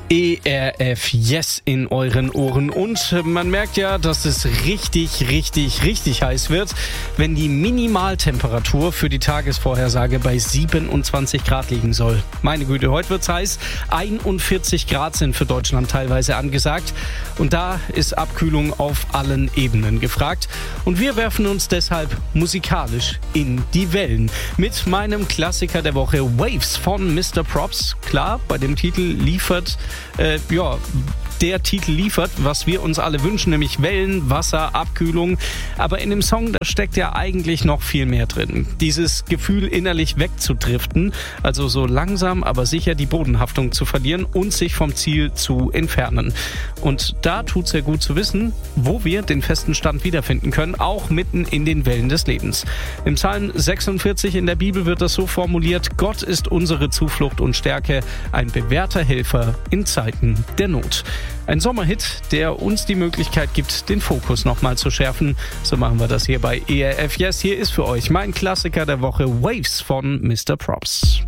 ERF Yes in euren Ohren. Und man merkt ja, dass es richtig heiß wird, wenn die Minimaltemperatur für die Tagesvorhersage bei 27 Grad liegen soll. Meine Güte, heute wird's heiß. 41 Grad sind für Deutschland teilweise angesagt. Und da ist Abkühlung auf allen Ebenen gefragt. Und wir werfen uns deshalb musikalisch in die Wellen. Mit meinem Klassiker der Woche Waves von Mr. Props. Klar, bei dem Titel liefert der Titel liefert, was wir uns alle wünschen, nämlich Wellen, Wasser, Abkühlung. Aber in dem Song, da steckt ja eigentlich noch viel mehr drin. Dieses Gefühl, innerlich wegzudriften, also so langsam, aber sicher die Bodenhaftung zu verlieren und sich vom Ziel zu entfernen. Und da tut's ja gut zu wissen, wo wir den festen Stand wiederfinden können, auch mitten in den Wellen des Lebens. Im Psalm 46 in der Bibel wird das so formuliert: Gott ist unsere Zuflucht und Stärke, ein bewährter Helfer in Zeiten der Not. Ein Sommerhit, der uns die Möglichkeit gibt, den Fokus nochmal zu schärfen. So machen wir das hier bei ERF Yes. Hier ist für euch mein Klassiker der Woche Waves von Mr. Props.